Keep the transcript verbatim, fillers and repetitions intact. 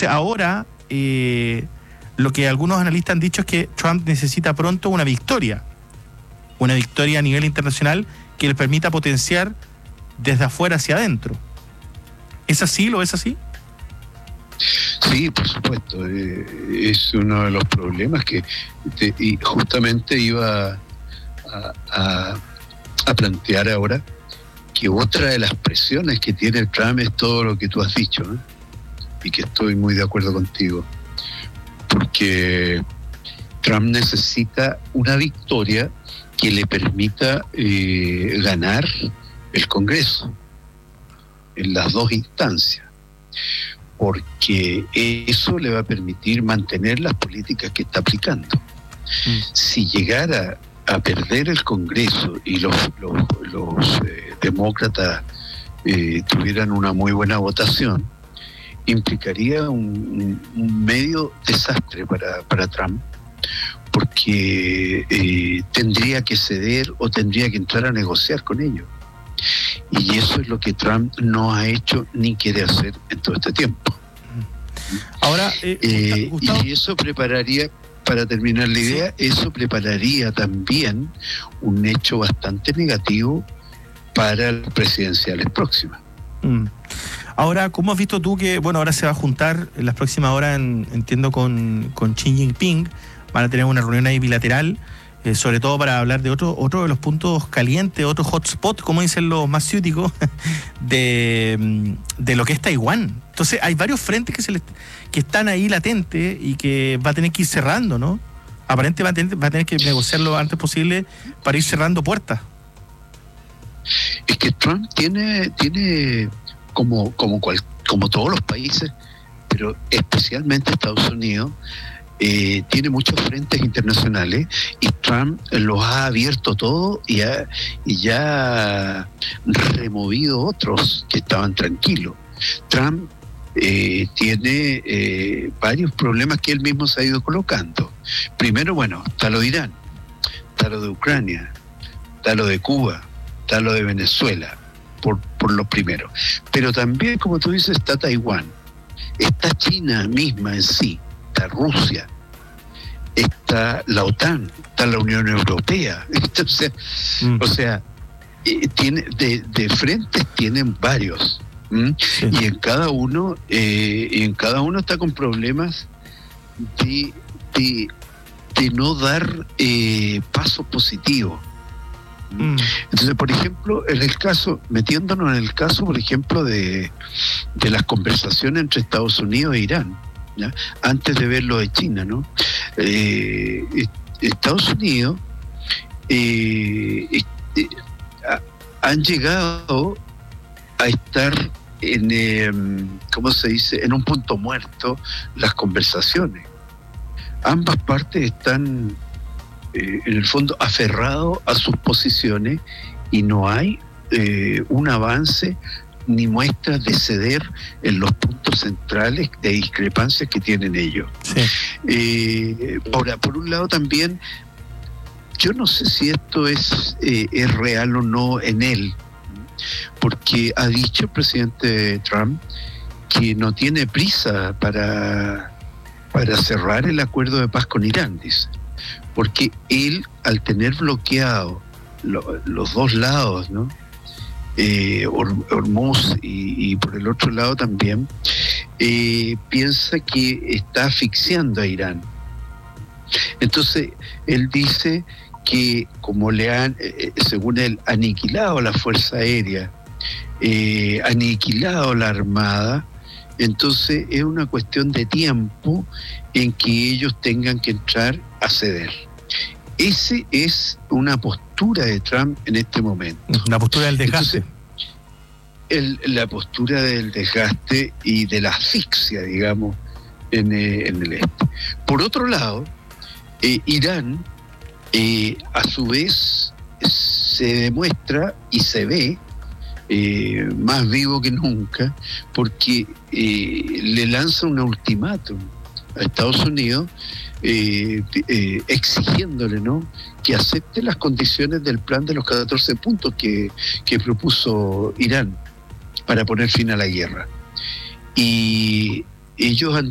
Entonces ahora eh, lo que algunos analistas han dicho es que Trump necesita pronto una victoria, una victoria a nivel internacional que le permita potenciar desde afuera hacia adentro. ¿Es así? ¿Lo es así? Sí, por supuesto. Eh, es uno de los problemas que te, y justamente iba a, a, a plantear ahora, que otra de las presiones que tiene Trump es todo lo que tú has dicho, ¿no? Y que estoy muy de acuerdo contigo, porque Trump necesita una victoria que le permita eh, ganar el Congreso en las dos instancias, porque eso le va a permitir mantener las políticas que está aplicando. Mm. Si llegara a perder el Congreso y los, los, los eh, demócratas eh, tuvieran una muy buena votación, implicaría un, un medio desastre para, para Trump, porque eh, tendría que ceder o tendría que entrar a negociar con ellos. Y eso es lo que Trump no ha hecho ni quiere hacer en todo este tiempo. Ahora, eh, eh, Gustavo, y eso prepararía, para terminar la idea, sí. eso prepararía también un hecho bastante negativo para las presidenciales próximas. Mm. Ahora, ¿cómo has visto tú que, bueno, ahora se va a juntar en las próximas horas, en, entiendo, con, con Xi Jinping? Van a tener una reunión ahí bilateral, eh, sobre todo para hablar de otro, otro de los puntos calientes, otro hotspot, como dicen los más ciúticos, de, de lo que es Taiwán. Entonces, hay varios frentes que se les, que están ahí latentes y que va a tener que ir cerrando, ¿no? Aparentemente va a tener, va a tener que negociar lo antes posible para ir cerrando puertas. Es que Trump tiene, tiene como, como, cual, como todos los países, pero especialmente Estados Unidos, eh, tiene muchos frentes internacionales y Trump los ha abierto todo y, ha, y ya ha removido otros que estaban tranquilos. Trump eh, tiene eh, varios problemas que él mismo se ha ido colocando. Primero, bueno, está lo de Irán, está lo de Ucrania, está lo de Cuba, está lo de Venezuela, por, por lo primero. Pero también, como tú dices, está Taiwán, está China misma en sí, está Rusia, está la OTAN, está la Unión Europea. Entonces, mm. o sea, eh, tiene de, de frentes tienen varios. Sí. Y en cada uno, eh, en cada uno está con problemas de, de, de no dar eh, pasos positivos. Mm. Entonces, por ejemplo, en el caso, metiéndonos en el caso, por ejemplo, de, de las conversaciones entre Estados Unidos e Irán, ¿ya? Antes de ver lo de China, ¿no? Eh, Estados Unidos eh, eh, han llegado a estar en, eh, ¿cómo se dice?, en un punto muerto las conversaciones. Ambas partes están eh, en el fondo aferrados a sus posiciones y no hay eh, un avance ni muestras de ceder en los puntos centrales de discrepancias que tienen ellos. Sí. Eh, ahora, por un lado también, yo no sé si esto es, eh, es real o no en él, porque ha dicho el presidente Trump que no tiene prisa para, para cerrar el acuerdo de paz con Irán, dice, porque él, al tener bloqueado lo, los dos lados, ¿no? Eh, Hormuz y, y por el otro lado también, eh, piensa que está asfixiando a Irán. Entonces, él dice que como le han, eh, según él, aniquilado la Fuerza Aérea, eh, aniquilado la Armada, entonces es una cuestión de tiempo en que ellos tengan que entrar a ceder. Esa es una postura de Trump en este momento. La postura del desgaste. Entonces, el, la postura del desgaste y de la asfixia, digamos, en, eh, en el este. Por otro lado, eh, Irán, eh, a su vez, se demuestra y se ve eh, más vivo que nunca, porque eh, le lanza un ultimátum a Estados Unidos, eh, eh, exigiéndole, ¿no?, que acepte las condiciones del plan de los catorce puntos que, que propuso Irán para poner fin a la guerra. Y ellos han